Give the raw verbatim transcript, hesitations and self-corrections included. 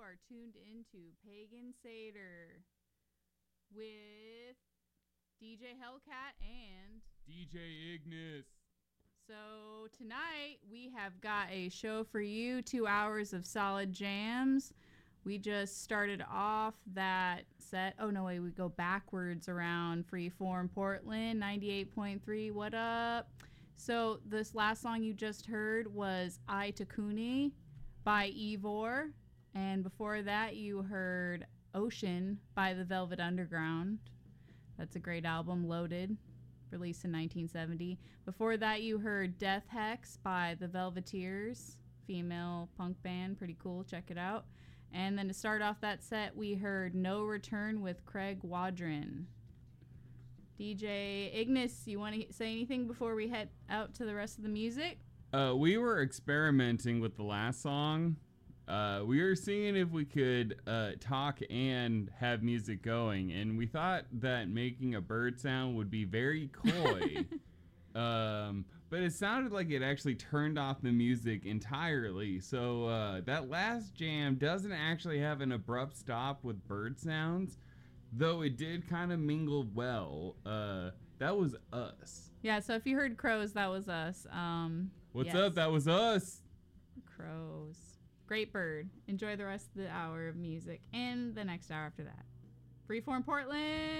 are tuned into Pagan Seder with D J Hellcat and D J Ignis. So tonight we have got a show for you, two hours of solid jams. We just started off that set. Oh, no, wait, we go backwards around Freeform Portland, ninety-eight point three. What up? So this last song you just heard was I Takuni by Ivor. And before that, you heard Ocean by the Velvet Underground. That's a great album, Loaded, released in nineteen seventy. Before that, you heard Death Hex by the Velveteers, female punk band. Pretty cool. Check it out. And then to start off that set, we heard No Return with Craig Wadron. D J Ignis, you want to say anything before we head out to the rest of the music? Uh, we were experimenting with the last song. Uh, we were seeing if we could uh, talk and have music going, and we thought that making a bird sound would be very coy. um, but it sounded like it actually turned off the music entirely. So uh, that last jam doesn't actually have an abrupt stop with bird sounds, though it did kind of mingle well. Uh, that was us. Yeah, so if you heard crows, that was us. Um, What's yes. up? That was us. Crows. Great bird. Enjoy the rest of the hour of music and the next hour after that. Freeform Portland.